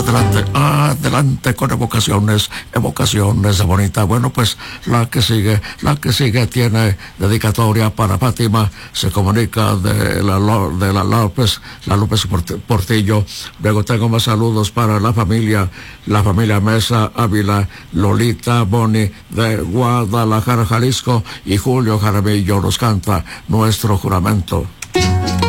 Adelante, adelante con evocaciones bonitas. Bueno, pues la que sigue tiene dedicatoria para Fátima. Se comunica de la López Portillo. Luego tengo más saludos para la familia Mesa Ávila, Lolita Boni de Guadalajara, Jalisco, y Julio Jaramillo nos canta Nuestro Juramento.